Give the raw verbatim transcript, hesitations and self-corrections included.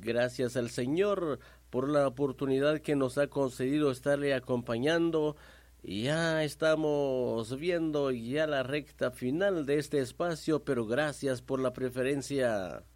Gracias al Señor por la oportunidad que nos ha concedido estarle acompañando. Ya estamos viendo ya la recta final de este espacio, pero gracias por la preferencia.